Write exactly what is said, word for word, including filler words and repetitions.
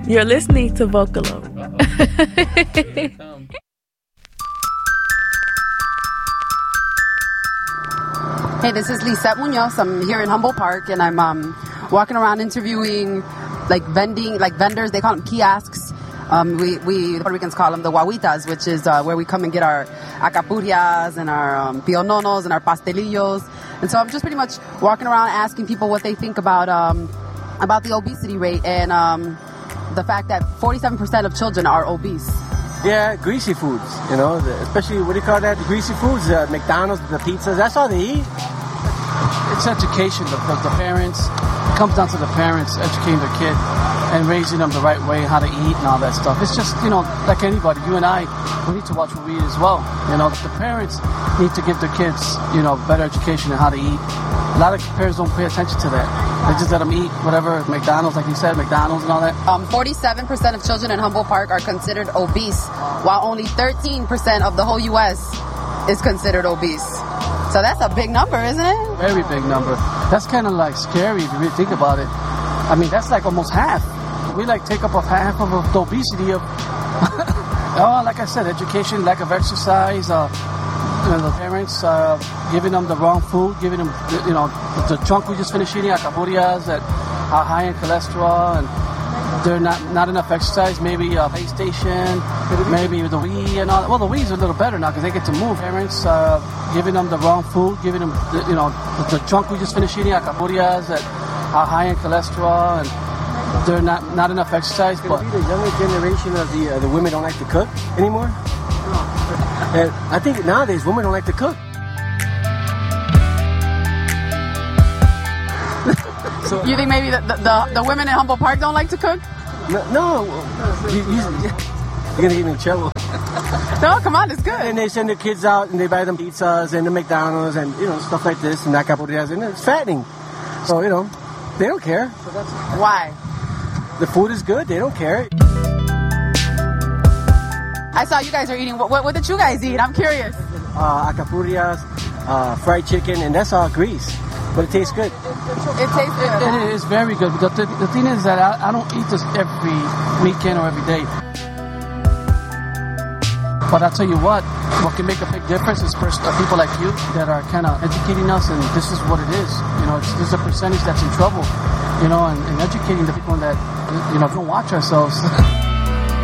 You're listening to Vocalo. Hey, this is Lisette Munoz. I'm here in Humboldt Park, and I'm um, walking around interviewing, like vending, like vendors. They call them kiosks. Um, we, we Puerto Ricans call them the guaguitas, which is uh, where we come and get our acapurias and our um, piononos and our pastelillos. And so I'm just pretty much walking around asking people what they think about um, about the obesity rate and um, the fact that forty-seven percent of children are obese. Yeah, greasy foods, you know, especially, what do you call that, the greasy foods, uh, McDonald's, the pizzas, that's all they eat. It's education, the, the, the parents, it comes down to the parents educating their kid and raising them the right way, how to eat and all that stuff. It's just, you know, like anybody, you and I, we need to watch what we eat as well. You know, the parents need to give their kids, you know, better education on how to eat. A lot of parents don't pay attention to that. They just let them eat whatever, McDonald's, like you said, McDonald's and all that. Um, forty-seven percent of children in Humboldt Park are considered obese, while only thirteen percent of the whole U S is considered obese. So that's a big number, isn't it? Very big number. That's kind of like scary if you really think about it. I mean, that's like almost half. We like take up a half of the obesity of, oh, like I said, education, lack of exercise, uh, you know, the parents uh, giving them the wrong food, giving them, you know, the, the junk we just finished eating, acapurias that are high in cholesterol, and they're not not enough exercise. Maybe a PlayStation, maybe the Wii and all that. Well, the Wii's a little better now because they get to move. Parents uh, giving them the wrong food, giving them, the, you know, the, the junk we just finished eating, acapurias that are high in cholesterol, and they're not not enough exercise. But the younger generation of the uh, the women don't like to cook anymore. And I think nowadays women don't like to cook. So, you think maybe the, the the women in Humboldt Park don't like to cook? No, no. You, you, you're gonna get me in trouble. No, come on, it's good. And they send their kids out and they buy them pizzas and the McDonald's and, you know, stuff like this and acapurias, and it's fattening. So, you know, they don't care. So that's why. The food is good. They don't care. I saw you guys are eating. What, what, what did you guys eat? I'm curious. Uh, acapurias, uh, fried chicken, and that's all grease. But it tastes good. It tastes good. It, it is very good. But the, the thing is that I, I don't eat this every weekend or every day. But I'll tell you what, what can make a big difference is first uh, people like you that are kind of educating us, and this is what it is. You know, it's, there's a percentage that's in trouble, you know, and, and educating the people that, you know, don't watch ourselves.